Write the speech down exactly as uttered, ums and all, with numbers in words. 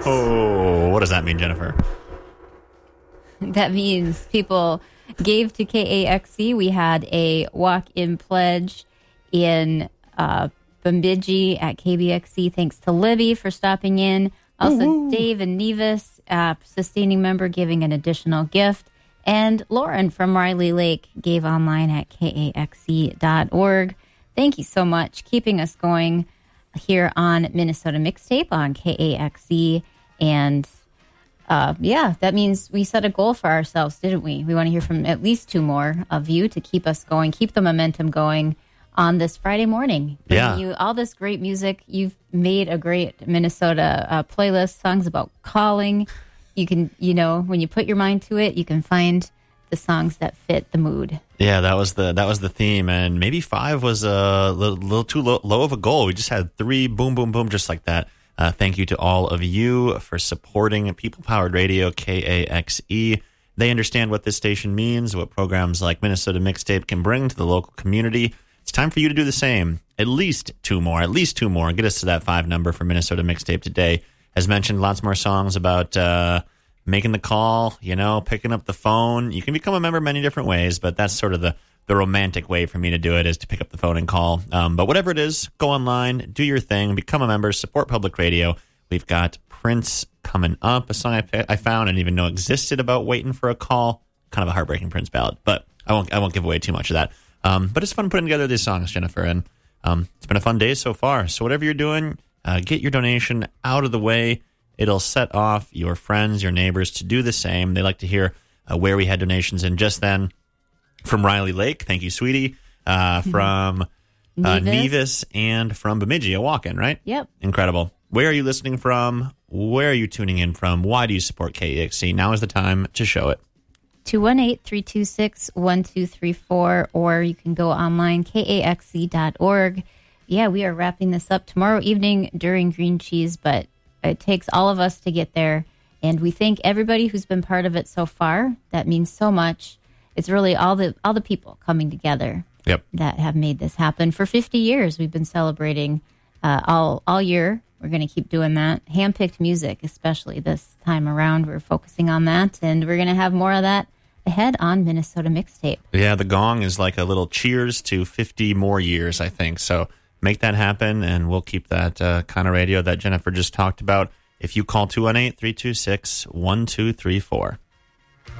Oh, what does that mean, Jennifer? That means people gave to K A X C. We had a walk-in pledge in uh, Bemidji at K B X C. Thanks to Libby for stopping in. Also, Ooh. Dave and Nevis, uh, sustaining member, giving an additional gift. And Lauren from Riley Lake gave online at K A X C dot org. Thank you so much. Keeping us going here on Minnesota Mixtape on K A X C. And uh, yeah, that means we set a goal for ourselves, didn't we? We want to hear from at least two more of you to keep us going, keep the momentum going on this Friday morning. Bringing yeah. you all this great music. You've made a great Minnesota uh, playlist, songs about calling. You can, you know, when you put your mind to it, you can find the songs that fit the mood. Yeah, that was the that was the theme, and maybe five was a little, little too low, low of a goal. We just had three, boom, boom, boom, just like that. Uh, thank you to all of you for supporting People-Powered Radio, K A X E. They understand what this station means, what programs like Minnesota Mixtape can bring to the local community. It's time for you to do the same. At least two more, at least two more. Get us to that five number for Minnesota Mixtape today. As mentioned, lots more songs about uh, making the call, you know, picking up the phone. You can become a member many different ways, but that's sort of the, the romantic way for me to do it, is to pick up the phone and call. Um, but whatever it is, go online, do your thing, become a member, support public radio. We've got Prince coming up, a song I, I found and didn't even know existed about waiting for a call. Kind of a heartbreaking Prince ballad, but I won't I won't give away too much of that. Um, but it's fun putting together these songs, Jennifer, and um, it's been a fun day so far. So whatever you're doing, uh, get your donation out of the way. It'll set off your friends, your neighbors to do the same. They like to hear uh, where we had donations. And just then, from Riley Lake, thank you, sweetie, uh, from uh, Nevis. Nevis and from Bemidji, a walk-in, right? Yep. Incredible. Where are you listening from? Where are you tuning in from? Why do you support K A X C? Now is the time to show it. two one eight, three two six, one two three four, or you can go online, K A X C dot org. Yeah, we are wrapping this up tomorrow evening during Green Cheese, but it takes all of us to get there, and we thank everybody who's been part of it so far. That means so much. It's really all the all the people coming together yep. that have made this happen. For fifty years, we've been celebrating uh, all all year. We're going to keep doing that. Handpicked music, especially this time around. We're focusing on that, and we're going to have more of that ahead on Minnesota Mixtape. Yeah, the gong is like a little cheers to fifty more years, I think. So make that happen, and we'll keep that uh, kind of radio that Jennifer just talked about. If you call two one eight, three two six, one two three four.